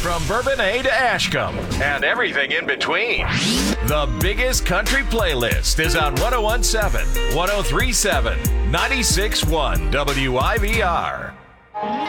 from Bourbonnais to Ashcombe and everything in between. The biggest country playlist is on 1017, 1037, 96.1 WIVR.